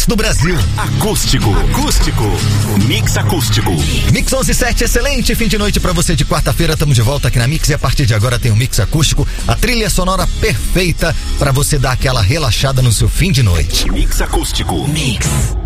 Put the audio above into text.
Mix do Brasil. Acústico. O Mix Acústico. Mix 11:07, excelente fim de noite pra você de quarta-feira. Estamos de volta aqui na Mix e a partir de agora tem o Mix Acústico, a trilha sonora perfeita pra você dar aquela relaxada no seu fim de noite. Mix Acústico. Mix.